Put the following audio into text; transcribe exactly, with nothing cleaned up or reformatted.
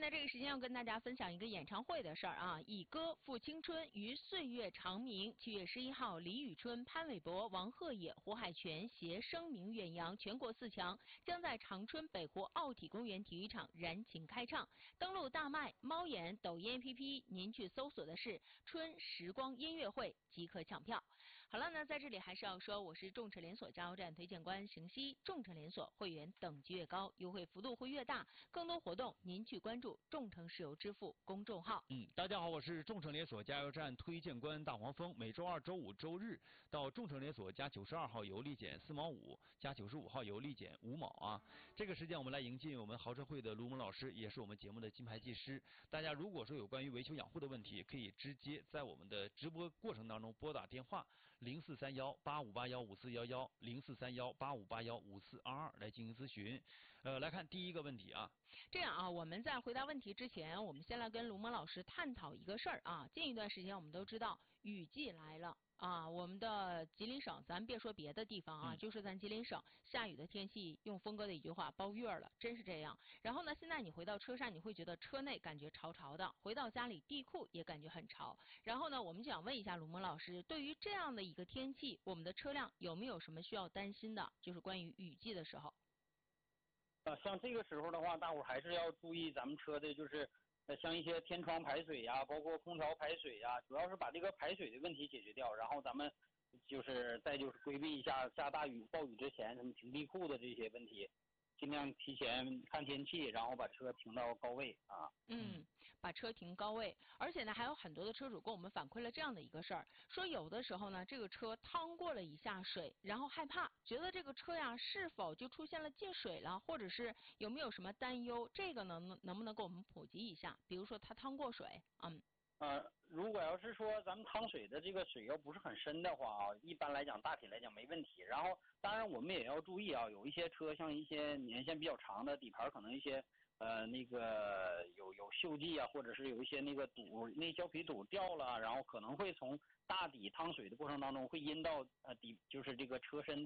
在这个时间要跟大家分享一个演唱会的事儿啊，以歌复青春于岁月长鸣。七月十一号，李宇春、潘玮柏、王鹤野、胡海泉携声名远扬全国四强，将在长春北湖奥体公园体育场燃情开唱。登录大麦、猫眼、抖音 A P P， 您去搜索的是“春时光音乐会”即可抢票。好了，那在这里还是要说，我是众诚连锁加油站推荐官邢西。众诚连锁会员等级越高，优惠幅度会越大。更多活动，您去关注众诚石油支付公众号。 嗯，大家好，我是众诚连锁加油站推荐官大黄蜂。每周二、周五、周日到众诚连锁加九十二号油立减四毛五，加九十五号油立减五毛啊。这个时间我们来迎进我们豪车会的卢蒙老师，也是我们节目的金牌技师。大家如果说有关于维修养护的问题，可以直接在我们的直播过程当中拨打电话。零四三幺八五八幺五四幺幺零四三幺八五八幺五四二二来进行咨询。呃，来看第一个问题啊。 这样啊，我们在回答问题之前，我们先来跟卢蒙老师探讨一个事儿啊。近一段时间我们都知道雨季来了。啊，我们的吉林省，咱别说别的地方啊，嗯、就是咱吉林省下雨的天气，用峰哥的一句话，包月了，真是这样。然后呢，现在你回到车上，你会觉得车内感觉潮潮的，回到家里地库也感觉很潮。然后呢，我们就想问一下卢蒙老师，对于这样的一个天气，我们的车辆有没有什么需要担心的？就是关于雨季的时候。 啊，像这个时候的话，大伙还是要注意咱们车的就是。呃，像一些天窗排水呀、啊，包括空调排水呀、啊，主要是把这个排水的问题解决掉，然后咱们就是再就是规避一下下大雨暴雨之前什么停地库的这些问题，尽量提前看天气，然后把车停到高位啊。 嗯，把车停高位，而且呢，还有很多的车主跟我们反馈了这样的一个事儿，说有的时候呢，这个车趟过了一下水，然后害怕，觉得这个车呀是否就出现了进水了，或者是有没有什么担忧？这个能能不能给我们普及一下？比如说它趟过水，嗯。 呃，如果要是说咱们趟水的这个水要不是很深的话啊，一般来讲大体来讲没问题。然后当然我们也要注意啊，有一些车像一些年限比较长的，底盘可能一些呃那个有有锈迹啊，或者是有一些那个堵那胶皮堵掉了，然后可能会从大底趟水的过程当中会阴到呃底就是这个车身。